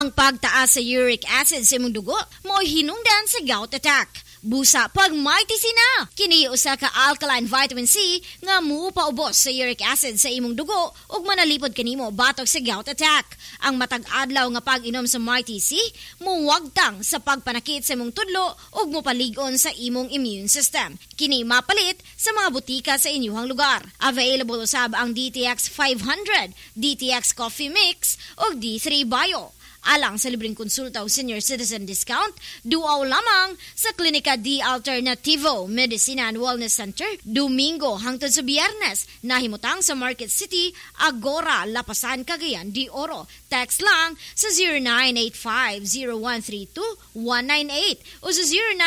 Ang pagtaas sa uric acid sa imong dugo mo hinungdan sa gout attack. Busa pag may tisina, kini usa ka alkaline vitamin C nga muupaubos sa uric acid sa imong dugo ug manalipod kanimo batok sa gout attack. Ang matag adlaw nga pag-inom sa Mighty C muwagtang sa pagpanakit sa imong tudlo ug mopalig-on sa imong immune system. Kini mapalit sa mga butika sa inyong lugar. Available usab ang DTX 500, DTX Coffee Mix ug D3 Bio. Alang sa libreng konsulta o senior citizen discount, duaw lamang sa Klinika D Alternativo Medicina and Wellness Center, Domingo hangtod sa Biyernes, nahimutang sa Market City, Agora, Lapasan, Cagayan de Oro. Text lang sa 0985-0132-198 o sa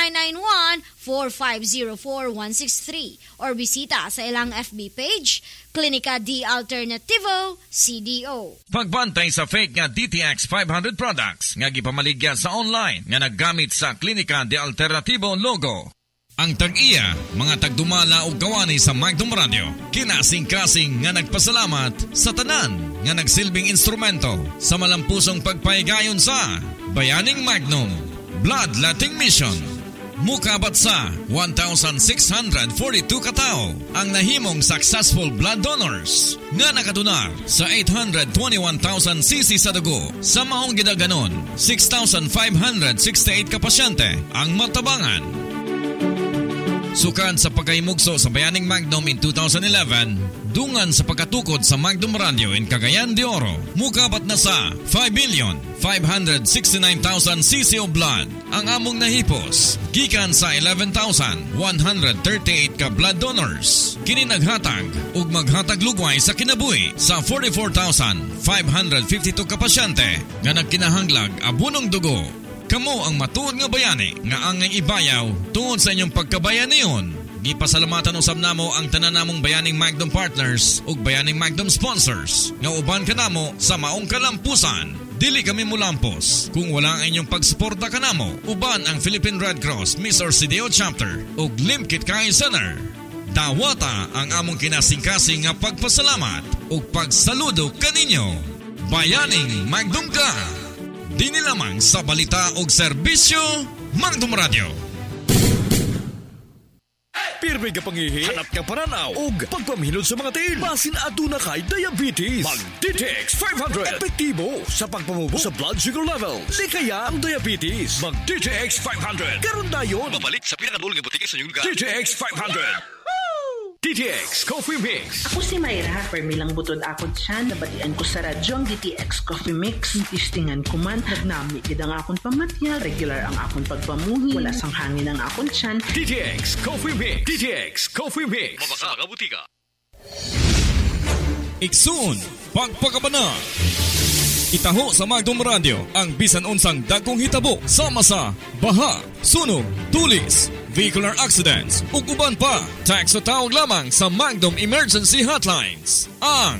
0991-4504-163 or bisita sa ilang FB page, Klinika D Alternativo, CDO. Pagbantay sa fake nga DTX 500 products nga gipamaligya sa online nga naggamit sa Klinika D Alternativo logo. Ang tag-iya, mga tagdumala o kawani sa Magnum Radio, kinasing-kasing nga nagpasalamat sa tanan nga nagsilbing instrumento sa malampusong pagpahigayon sa Bayaning Magnum Bloodletting Mission. Mukabat sa 1,642 katao ang nahimong successful blood donors nga nakadunar sa 821,000 cc sa dugo. Sa maong gidaganon, 6,568 ka pasyente ang matabangan. Sukan sa pagkaimugso sa Bayaning Magnum in 2011, dungan sa pagkatukod sa Magnum Radio in Cagayan de Oro, mukabat na sa 5,569,000 cc of blood ang among nahipos, gikan sa 11,138 ka blood donors. Kini naghatag ug maghatag lugway sa kinabuhi sa 44,552 ka pasyente nga nagkinahanglag abunong dugo. Kamo ang matuod nga bayani nga angay ibayaw tungod sa inyong pagkabayaniyon. Gipasalamatan usab namo ang tanan namong Bayaning Magnum partners ug Bayaning Magnum sponsors nga uban kanamo sa maong kalampusan. Dili kami mulampos kung wala ang inyong pagsuporta kanamo. Uban ang Philippine Red Cross Mr. CDO Chapter ug Limkit Kay Center. Dawata ang among kinasing-kasing nga pagpasalamat ug pagsaludo kaninyo. Bayaning Magnum ka! Dini lamang sa balita og serbisyo Magnum Radio. Pirmi ka pangihi, hanap ka paranaw ug pagpamilod sa mga tiil. Basin aduna kay diabetes. Mag DTX 500. Epektibo sa pagpamubo sa blood sugar level. Likaya ang diabetes. Mag DTX 500. Karon dayon. Babalik sa pinakadulong nga butika sa inyong lugar. DTX 500. DTX Coffee Mix. Ako si Mayra, permilang butod akod siya, nabatian ko sa radyo ang DTX Coffee Mix. Tistingan ko man, nagnami gid ang akong pamatyag, regular ang akong pagpamuhi, wala sang hangin ang akong tiyan. DTX Coffee Mix. DTX Coffee Mix. Mabasa mga butika. Iksun, pagpakabana. Itaho sa Magnum Radio ang bisan unsang dagkong hitabo sama sa baha, sunog, tulis, vehicular accidents ug uban pa. Text o tawag lamang sa Magnum Emergency Hotlines ang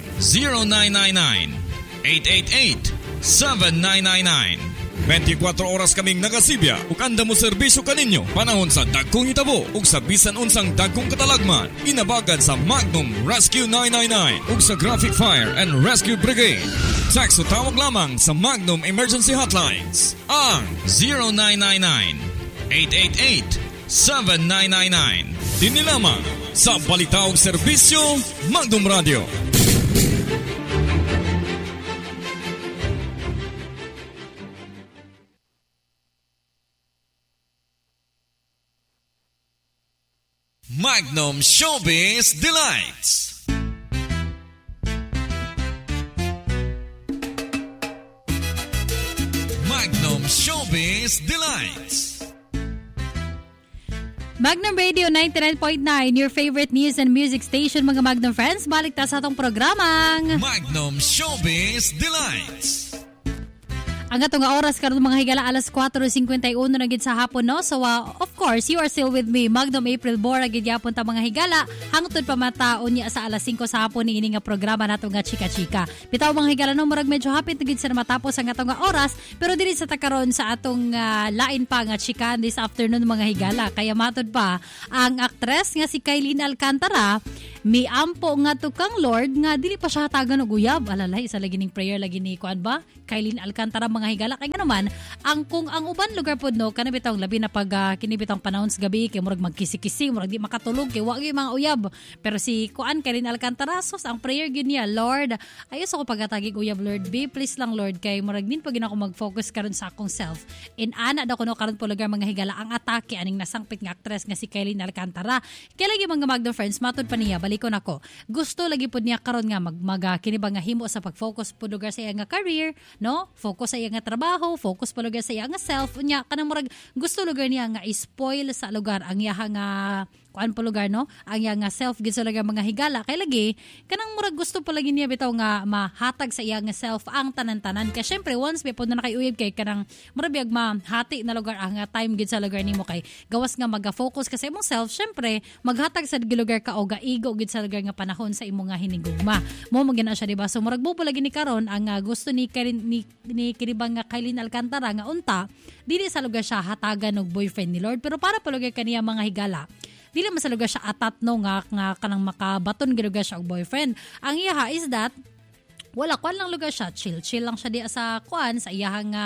0999-888-7999. 24 oras kaming nagasibya ug anda mo serbisyo kaninyo panahon sa dagkong hitabo ug sa bisan unsang dagkong katalagman. Inabagan sa Magnum Rescue 999 ug sa Graphic Fire and Rescue Brigade. Text o tawag lamang sa Magnum Emergency Hotlines ang 0999-888-7999. Dini lamang sa balita ug serbisyo Magnum Radio. Magnum Showbiz Delights. Magnum Showbiz Delights. Magnum Radio 99.9, your favorite news and music station, mga Magnum friends. Balik ta sa atong programang Magnum Showbiz Delights. Ang atong oras karon mga higala alas 4:51 na gid sa hapon, no. So of course, you are still with me, Magnum April Bora gid yapon ta mga higala hangtod pa mataon niya sa alas 5 sa hapon ni ini nga programa nato nga Chika Chika. Bitaw mga higala no, murag medyo hapit gid sa matapos ang atong oras, pero dili sa takaron sa atong lain pa nga chika this afternoon mga higala. Kaya matod pa ang aktres nga si Kailin Alcantara, mi ampo nga tukang Lord nga dili pa siya hatagan og uyab. Alalay, isa lagi ning prayer lagi ni kuan ba? Kailin Alcantara mga mga higala kay naman ang kung ang uban lugar pod no kana bitong labi na pag kinibitong panahon sa gabi kay murag magkisi-kisi murag di makatulog kay wa gyud mga uyab pero si kuan Kailin Alcantara sos ang prayer gyud niya Lord ayos ako pagatagig uyab Lord be please lang Lord kay murag din pag ako mag-focus karon sa akong self in ana daw kuno karon po lugar mga higala ang atake aning nasangpit nga actress nga si Kailin Alcantara kay lagi mga Magda friends matud pa niya balikon ako gusto lagi pod niya karon nga kinibang nga himo sa pag-focus po lugar sa iya nga career no focus sa iya nga trabaho focus po lugar sa iya nga self nya kanang murag gusto lugar niya nga spoil sa lugar ang iya nga kuan po lugar no ang iya nga self gid sa lugar mga higala kay lagi kanang murag gusto pa lagi niya bitaw nga mahatag sa iya nga self ang tanan-tanan kay syempre once may pod na nakayuyab kay kanang murag biag mahati na lugar ang time gid sa lugar nimo kay gawas nga maga-focus ka sa imong self syempre maghatag sa lugar ka o gaigo gid sa lugar nga panahon sa imong nga hinigugma mo magina siya diba so murag bubo lagi ni karon ang gusto ni kinibang nga Kailin Alcantara nga unta dili sa lugar siya hatagan og boyfriend ni Lord pero para pa lugar kaniya mga higala dili masaluga siya atat no nga kanang makabaton giluga siya og boyfriend. Ang iyaha is that wala kuan lang lugar siya, chill lang siya di sa kuan sa iyahang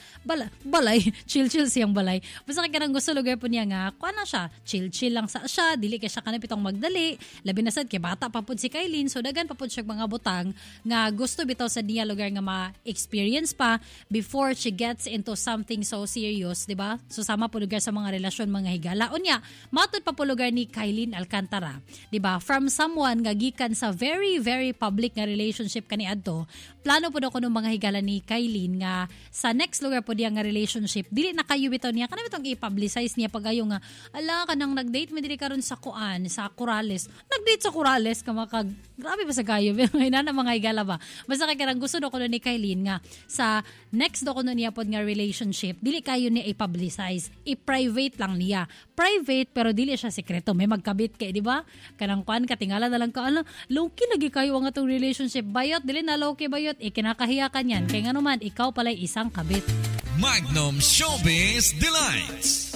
balay, chill siyang balay. Basta kay kanang gusto lugar po niya nga kuan na siya, chill lang sa siya, dili kay siya kanapitong magdali. Labi na sad kay bata pa pud si Kailin, so dagan pa pud siya mga butang nga gusto bitaw sa niya lugar nga ma-experience pa before she gets into something so serious, di ba? So sama po lugar sa mga relasyon mga higala. Unya, matud pa po lugar ni Kailin Alcantara, di ba? From someone nga gikan sa very very public nga relationship kaniadto plano po daw ko ng mga higala ni Kailin nga sa next lugar po diya nga relationship dili na kayo bitaw niya kanang bitong i-publicize niya pagayo nga ala kanang nag-date mo diri karon sa kuan sa Corales nag-date sa Corales ka maka grabe ba sa kayo ina na mga higala ba basta kay karang gusto daw ko ni Kailin nga sa next daw ko niya pod nga relationship dili kayo niya i-publicize i-private lang niya private pero dili siya sekreto may magkabit kay di ba kanang kuan katingala na lang ka ala low-key lagi kayo ang atong relationship bayot dili na low-key bayot kinakahiya ka niyan kay nga naman ikaw pala'y isang kabit. Magnum Showbiz Delights.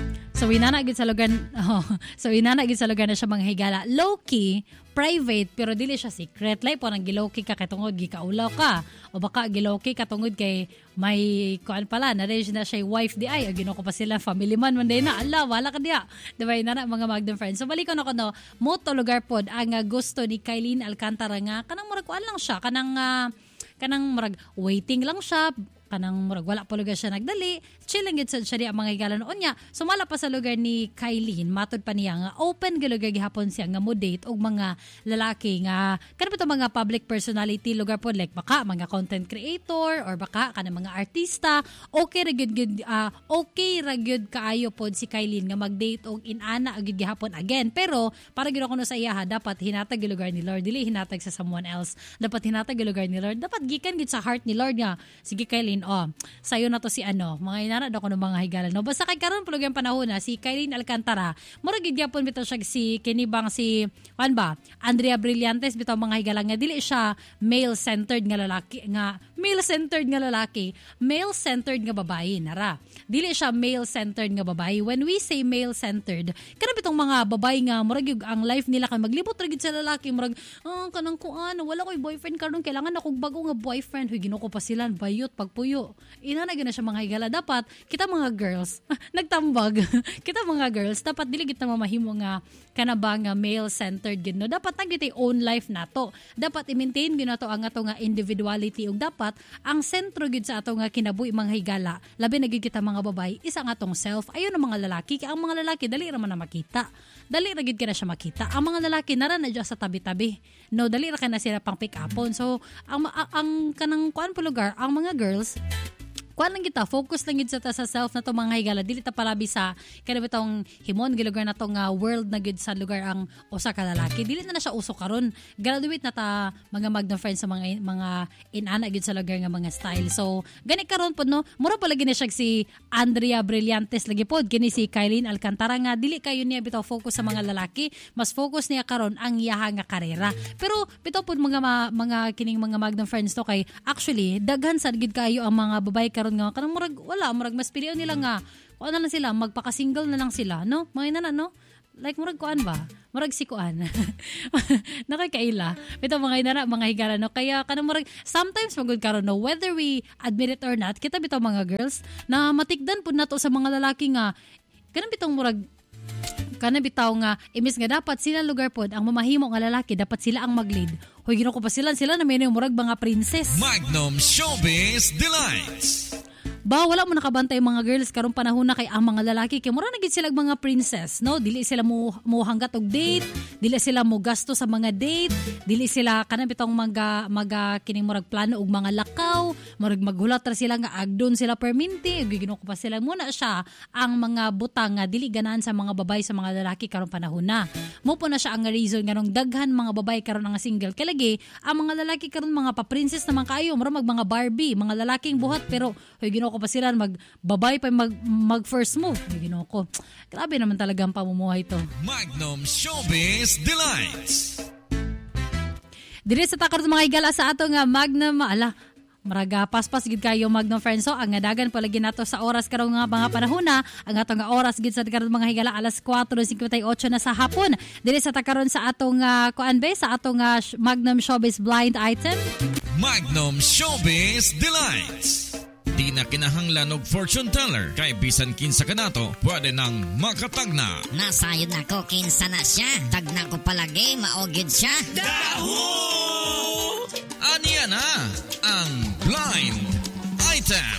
So inanagid sa lugar na siya mga higala low-key private pero dili siya secret lay po nang gilowkey ka katungod gikaulaw ka o baka gilowkey katungod kay may kuan pala na rin na siya wife di ay agino ko pa sila family man day na ala wala ka diya diba na mga Magdam friends so balikon ako no mo to lugar pod ang gusto ni Kailin Alcantara nga kanang murag kuan lang siya kanang murag waiting lang siya kanang murag wala pa lugar siya nagdali chill lang gid siya di ang mga higala noon niya sumala pa sa lugar ni Kailin matud pa niya nga open gilugar gihapon siya nga mo date og mga lalaki nga kanang bitaw mga public personality lugar pod like baka mga content creator or baka kanang mga artista okay ra gyud kaayo pod si Kailin nga mag-date og inana agud gihapon again pero para gyud kuno sa iyaha dapat hinatag gilugar ni Lord dili hinatag sa someone else dapat hinatag gilugar ni Lord dapat gikan gid sa heart ni Lord nga sige Kailin sayo na to si mga inana daw ko ng mga higala no basta kay karon pulog yung panahon na si Kailin Alcantara murag gyapon bitaw siya si kinibang si kuan ba Andrea Brillantes bitaw mga higala nga dili siya male centered nga babae nara dili siya male centered nga babae when we say male centered kana bitong mga babae nga murag ang life nila kay maglibot ra gid sa lalaki murag kanang kuan wala koy boyfriend karon kailangan ako bago nga boyfriend huy ginuko pa sila bayot pagpuyo ina na siya mga higala dapat kita mga girls nagtambag kita mga girls dapat dili kita mamahimo nga kanaba nga male centered gid no dapat nagiti own life nato dapat i-maintain gid nato ang ato nga individuality ug dapat ang sentro gid sa ato nga kinabuhi mga higala labi na gid kita mga babae isa nga atong self ayon ang mga lalaki kay ang mga lalaki dali ra man na makita dali ra gid kana siya makita ang mga lalaki nara na sa tabi-tabi no dali ra kana sila pang pick upon so ang kanang kuan po lugar ang mga girls kuan lang kita focus lang gid sa self na to mga higala dili ta palabi sa kada bitong himon gilugar na to nga world na gid sa lugar ang usa ka lalaki dili na siya uso karon graduate na ta mga Magdam friends sa mga inana gid sa lugar nga mga style so gani karon pod no mura pa lagi na siya si Andrea Brillantes lagi pod kini si Kailin Alcantara nga dili kayo niya bitaw focus sa mga lalaki mas focus niya karon ang iyaha nga karera pero bitaw pod mga kining mga Magdam friends to kay actually daghan sad gid kayo ang mga babae karon nga kanang murag mas pilion nila nga ano na lang sila magpaka-single na lang sila no mga inana no like murag kuan ba? Murag si kuan. Nakakaila. Ito mga higala no. Kaya kanang murag sometimes magud karon no, whether we admit it or not, kita bitaw mga girls na matikdan pud nato sa mga lalaki nga kanang bitong murag kana bitaw nga imis nga dapat sila lugar pod ang mamahimo nga lalaki, dapat sila ang mag-lead. Hoy ginoo ko pa sila na may murag mga princess. Magnum Showbiz Delights. Ba wala mo nakabantay mga girls karong panahon na kay ang mga lalaki kay mura na gid sila mga princess, no? Dili sila mo hanggat og date, dili sila mo gasto sa mga date, dili sila kana bitong maga kining murag plano og mga lakaw, murag maghulat ra sila nga agdon sila perminti, giginuko pa sila muna siya ang mga butang nga dili ganahan sa mga babay sa mga lalaki karong panahon na. Mo po na siya ang reason nga nung daghan mga babay karon nga single kay lagi ang mga lalaki karon mga pa-princess naman kayo, mura mga Barbie, mga lalaking buhat pero hoy ginoo ko pa sila magbabay pa mag first move. Ginoo ko. Grabe naman talaga ang pamumuhay to. Magnum Showbiz Delights. Diri sa takar mga higala sa ato nga Magnum maraga paspas gid kayo Magnum friends. So ang dagan palagi nato sa oras karong nga mga panahon na ang ato nga oras gid sa karon mga higala alas 4:58 na sa hapon. Diri sa takaron sa atong kuan be sa atong Magnum Showbiz blind item. Magnum Showbiz Delights. Di na kinahanglan og fortune teller kay bisan kinsa kanato pwede nang makatagna. Nasayod na ko kinsa na siya. Tagna ko palagi maogid siya. Daho! Aniya na ang blind item.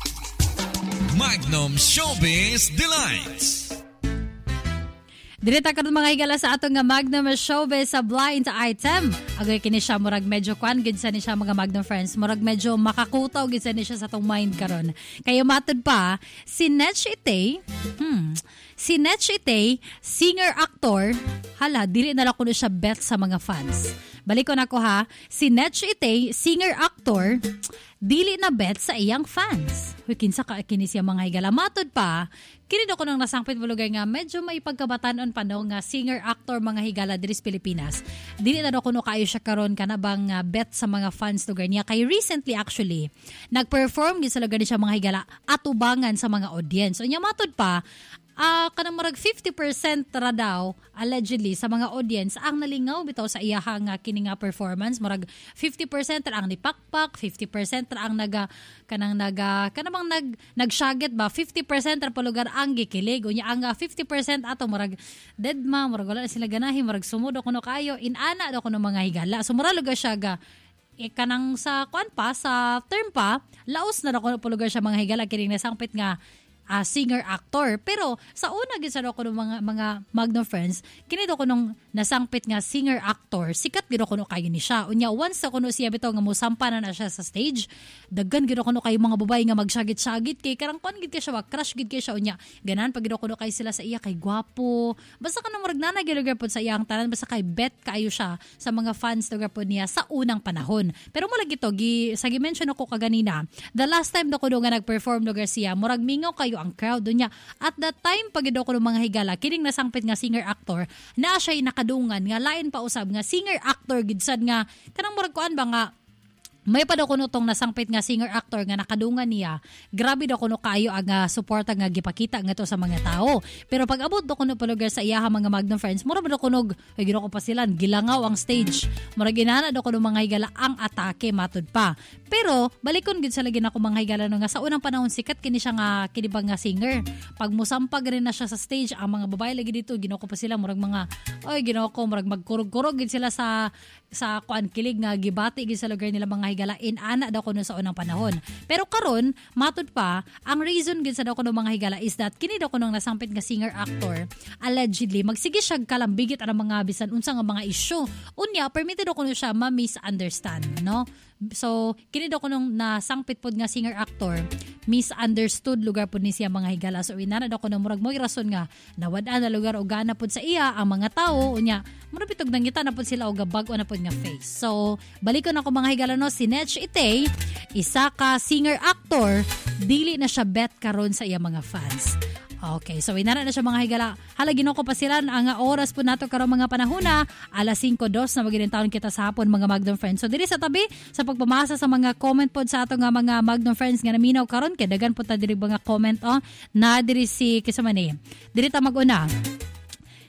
Magnum Showbiz Delights. Direta karon mga higala sa ato nga Magnum Showbiz sa blind item. Agay kini siya murag medyo kwan gid sa ni siya mga Magnum friends. Murag medyo makakutaw gid sa ni siya sa tong mind karon. Kaya matod pa si Netch Itay. Si Netch Itay, singer-actor. Hala, dili na lang ko siya bet sa mga fans. Balikon ako ha. Si Netch Itay, singer-actor, dili na bet sa iyang fans. Uy, kinsa ka kini siya mga higala. Matod pa, kini do ko nang nasangpit bulugay nga medyo may pagkabatanon pa no nga singer-actor mga higala diri sa Pilipinas. Dili na do ko no kayo siya karon kana bang bet sa mga fans lugar niya. Kay recently actually, nag-perform gid sa lugar ni siya mga higala atubangan sa mga audience. Unya matod pa, kanang murag 50% ra daw allegedly sa mga audience ang nalingaw bitaw sa iyahang kini nga performance. Murag 50% ra ang nipakpak, 50% ra ang nagsyaget ba, 50% ra palugar ang gikilig. Unya ang 50% ato murag deadma, murag wala na sila ganahi, murag sumudo kuno kayo inana daw kuno mga higala. So murag lugar siya ga kanang sa kuan pa sa term pa laos na daw kuno palugar siya mga higala kining nasangpit nga singer-actor. Pero sa una gid sa ko ng mga Magnum friends, kini do ko nung nasangpit nga singer-actor, sikat gid ko no kayo ni siya. Unya once ko no siya bitaw nga mosampa na siya sa stage, daggan gid ko no kay mga babae nga magsagit-sagit kay karang kon gid kay siya, crush gid kay siya. Unya ganan pag gid ko no kay sila sa iya kay gwapo. Basta kanang murag nanay gid pod sa iyang tanan, basta kay bet kaayo siya sa mga fans lugar pod niya sa unang panahon. Pero mula gito sa gi-mention ako kaganina, the last time do ko nga nag-perform lugar siya, murag mingaw kayo ang crowd doon niya. At that time, pag ko ng mga higala, kining nasangpit nga singer-actor, na siya'y nakadungan, nga lain pa usab, nga singer-actor, gidsad nga, kanang murag kuan ba nga, may pa daw kuno tong nasangpit nga singer-actor nga nakadungan niya. Grabe daw kuno kayo ang suporta nga gipakita nga to sa mga tao. Pero pag abot daw kuno palugar sa iyaha mga Magnum friends, mura daw kuno ginoo ko pa sila gilangaw ang stage. Mura ginana daw kuno mga higala ang atake matud pa. Pero balikon gid sa lagi nako mga higala no nga sa unang panahon sikat kini siya nga kinibang nga singer. Pag musampag rin na siya sa stage, ang mga babae lagi dito ginoo ko pa sila murag mga ginoo ko murag magkurog-kurog gid sila sa kuan kilig nga gibati gid sa lugar nila mga higala inana daw kuno sa unang panahon. Pero karon matud pa ang reason gid sa daw kuno mga higala is that kini daw kuno nasangpit nga singer-actor allegedly magsige siya kalambigit ang mga bisan unsa nga mga issue. Unya permitted daw kuno siya ma-misunderstand, no? So, kini daw ko nung nasangpit pod nga singer-actor, misunderstood lugar pod ni siya mga higala. So, inana daw ko nung murag mo'y rason nga, nawad-an na lugar o gana pod sa iya, ang mga tao, unya, murag bitog nangita na pod sila o gabag o na pod nga face. So, balikon ako mga higala no, si Netch Itay, isa ka singer-actor, dili na siya bet karon sa iya mga fans. Okay, so inana na siya mga higala. Halagin ko pa sila ang oras po nato karong mga panahona, alas 5:02 na magiging kita sa hapon mga Magnum friends. So diri sa tabi sa pagpamasa sa mga comment pod sa ato nga mga Magnum friends nga naminaw karon kay dagan po ta diri mga comment na diri si kisamani. Diri ta maguna.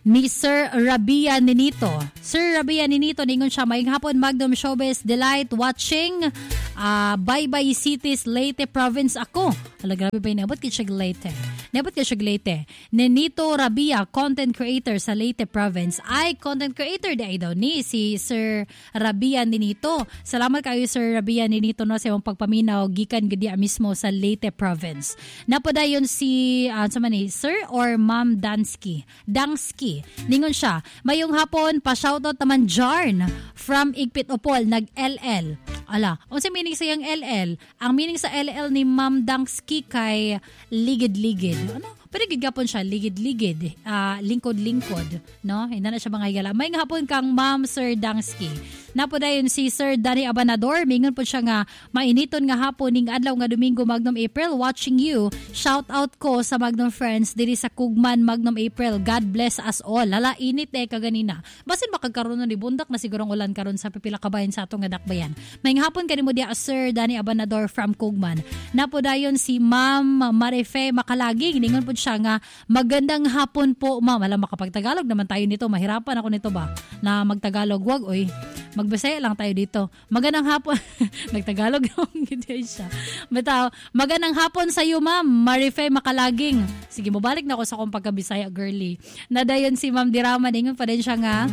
ni Sir Rabia Ninito. Sir Rabia Ninito, ningon siya, maying hapon Magnum Showbiz Delight watching Baybay Cities, Leyte Province ako. Hala, grabe ba inabot kay siya Leyte? Nabot kay siya Leyte. Ninito Rabia, content creator sa Leyte Province. Ay, content creator di daw ni si Sir Rabia Ninito. Salamat kayo Sir Rabia Ninito no sa iyong pagpaminaw gikan gudi mismo sa Leyte Province. Napodayon si Sir or Ma'am Dansky. Ningon siya, mayong hapon pa shoutout naman Jarn from Igpit Opol nag-LL. Ala, unsa meaning sa yang LL? Ang meaning sa LL ni Ma'am Dansky kay ligid-ligid. Ano? Pero gigapon siya, ligid-ligid, lingkod-lingkod, no? Hindi na siya mga higala. May hapon kang Ma'am Sir Dansky. Napodayon si Sir Danny Abanador, mingon po siya nga, mainiton nga hapon ning adlaw nga Domingo Magnum April, watching you. Shout out ko sa Magnum Friends diri sa Kugman Magnum April. God bless us all. Hala, init kaganina. Basin makagkaroon ni bundak na sigurong ulan karon sa pipila kabayan sa atong nga dakbayan. May hapon kanimo dia Sir Danny Abanador from Kugman. Napodayon si Ma'am Marife Makalaging, ningon po siya nga, magandang hapon po ma'am. Alam, makapagtagalog naman tayo nito. Mahirapan ako nito ba na magtagalog. Wag, oy. Magbasaya lang tayo dito. Magandang hapon. Nagtagalog yung hindi siya. Bitaw, magandang hapon sa iyo ma'am. Marife Makalaging. Sige, mabalik na ako sa kong pagkabisaya girly. Nadayon si Ma'am Dirama. Ningon pa din siya nga,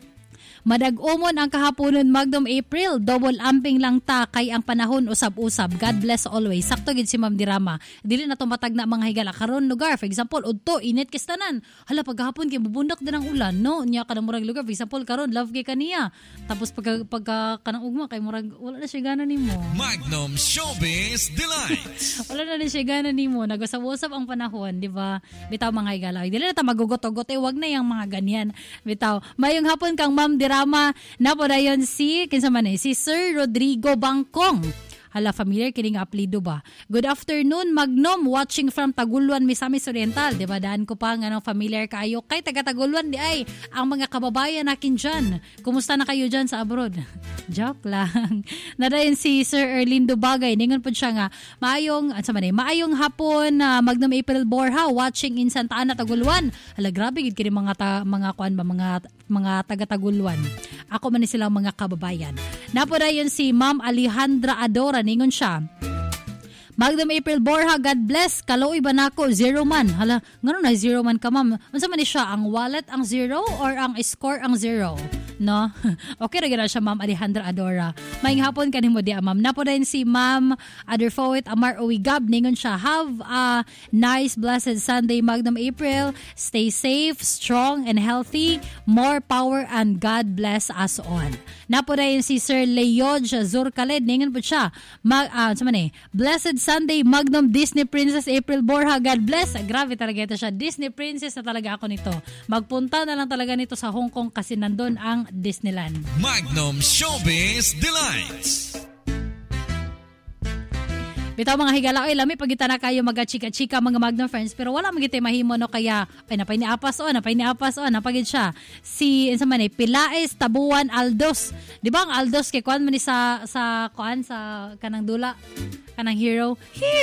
madag-umon ang kahaponon Magnum April, double amping lang ta kay ang panahon usab-usab. God bless always. Sakto gid si Ma'am Dirama. Dili na to matagna mga higala karon lugar. For example, udto init kistanan. Hala paghapon kay bubundak din ang ulan, no? Nya kada murag lugar. For example, karon love kay kaniya. Tapos pagka kanang ugma kay murag wala na siya gana nimo. Magnum Showbiz Delight. Wala na siya gana nimo. Nagusab-usab ang panahon, di ba? Bitaw mga higala. Dili na ta magugot-ugot wag na yang mga ganyan. Bitaw, mayong hapon kang Ma'am Dirama. Napodayon si Sir Rodrigo Bangkong. Hala, familiar kining apelido ba? Good afternoon, Magnum, watching from Taguluan, Misamis Oriental. Diba, daan ko pa nga ng familiar kayo. Kay taga-Taguluan, di ay, ang mga kababayan nakin dyan. Kumusta na kayo dyan sa abroad? Joke lang. Nadayon si Sir Erlindo Bagay. Ningon po siya nga, maayong hapon, Magnum April Borja, watching in Santa Ana, Taguluan. Hala, grabe, gid kini mga taga-Taguluan. Ako man ni silang mga kababayan. Napodayon si Ma'am Alejandra Adora. Ningon siya, Magnum April Borja, God bless. Kaloy ba nako? Zero man. Hala, ngano na zero man ka ma'am? Unsa man ni siya? Ang wallet ang zero or ang score ang zero? No? Okay ra gyud siya Ma'am Alejandra Adora. Maayong hapon kanimo di ma'am. Napo din si Ma'am Aderfoet Amar Uwigab. Ningon siya, have a nice blessed Sunday Magnum April. Stay safe, strong and healthy. More power and God bless us all. Napo din si Sir Leod Zurkaled. Ningon po siya, blessed Sunday Magnum Disney Princess April Borja. God bless. Grabe talaga ito siya. Disney Princess na talaga ako nito. Magpunta na lang talaga nito sa Hong Kong kasi nandun ang Disneyland. Magnum Showbiz Delights. Bitaw mga higala, oy lami pagita na kayo magachika-chika mga Magnum friends, pero wala magitay mahimo no kaya ay napay ni apas napagid siya. Si insa man Pilaes Tabuan Aldos. Di ba ang Aldos kay kuan man ni sa kanang dula, kanang hero.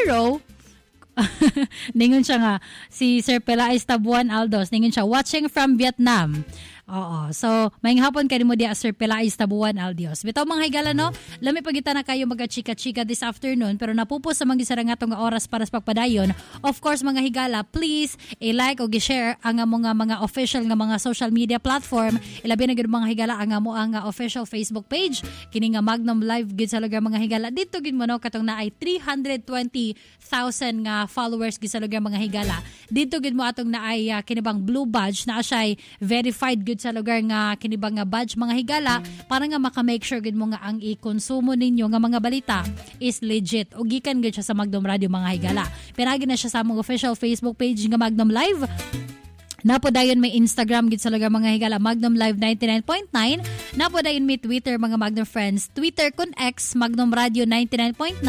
Ningon siya nga si Sir Pilaes Tabuan Aldos. Ningon siya watching from Vietnam. Oo. So, maying hapon kayo mo dia Sir Pilaes Tabuan Aldios. Bitaw mga higala no, lami pagita na kayo magachika-chika this afternoon, pero napupos sa mga gisara nga tong oras para sa pagpadayon. Of course mga higala, please i-like o i-share ang mga official nga mga social media platform. Ilabi na gid mga higala ang mo ang official Facebook page kini nga Magnum Live gid sa lugar mga higala. Dito gid mo no katong naay 320,000 nga followers gid sa lugar mga higala. Dito gid mo atong naay kinibang blue badge na siya verified gid sa lugar nga kinibang nga badge mga higala para nga maka-make sure gid mo nga ang i-konsumo ninyo nga mga balita is legit o gikan gid siya sa Magnum Radio mga higala. Piragi na siya sa among official Facebook page nga Magnum Live. Napodayon may Instagram gid sa lugar mga higala Magnum Live 99.9. Napodayon may Twitter mga Magnum friends. Twitter kun X Magnum Radio 99.9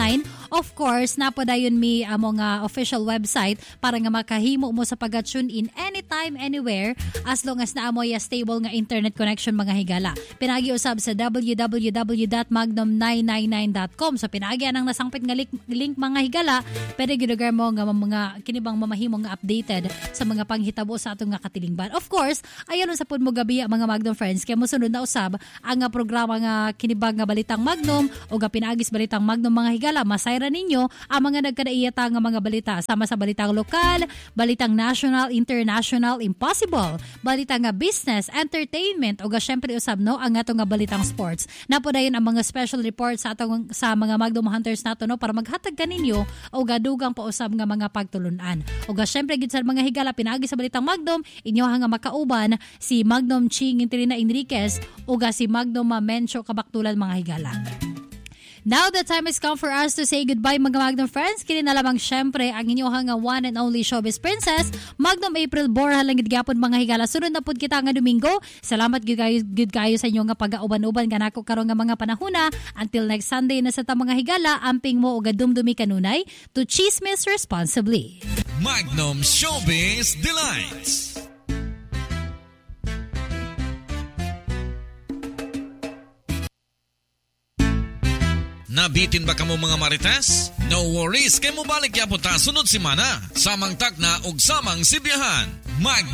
Of course, napadayon mi amo nga official website para nga makahimo mo sa pag-tune in anytime, anywhere, as long as naamo ya stable nga internet connection mga higala. Pinagi usab sa www.magnum999.com. So pinagi anang nasangpit nga link mga higala, pwede gilugar mo nga mga kinibang mamahimo nga updated sa mga panghitabo sa atong nga katilingban. Of course, ayon sa pud mo gabi mga Magnum friends, kaya mosunod na usab ang programa nga kinibag nga balitang Magnum o ga pinaagis balitang Magnum mga higala. Masayra ninyo ang mga nagkadaiyata nga mga balita sama sa balitang lokal, balitang national, international, impossible, balitang nga business, entertainment o ga syempre usab no ang ato nga balitang sports. Napodayon ang mga special reports sa atong sa mga Magnum hunters nato no para maghatag kaninyo o ga dugang pa usab nga mga pagtulunan. O ga syempre gid sa mga higala pinaagi sa balitang Magnum inyo nga makauban si Magnum Ching Intrina Enriquez o ga si Magnum Mencho Kabaktulan mga higala. Now the time has come for us to say goodbye mga Magnum friends. Kini na lamang syempre ang inyong nga one and only showbiz princess, Magnum April Borja lang gid-gyapon mga higala. Sunod na pud kita nga Domingo. Salamat gid kayo sa inyo nga pag-auban-uban nga nako karon nga mga panahona. Until next Sunday na sa ta mga higala, amping mo og dumdumi kanunay to chismis responsibly. Magnum Showbiz Delights. Nabitin ba kamo mga marites? No worries, kay mo balik yapon ta sunod semana. Samang tagna og samang sibiyahan.